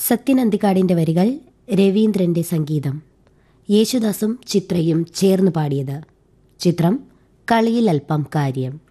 സത്യൻ അന്തിക്കാടിൻ്റെ വരികൾ, രവീന്ദ്രൻ്റെ സംഗീതം. യേശുദാസും ചിത്രയും ചേർന്ന് പാടിയത്. ചിത്രം കളിയിൽ അല്പം കാര്യം.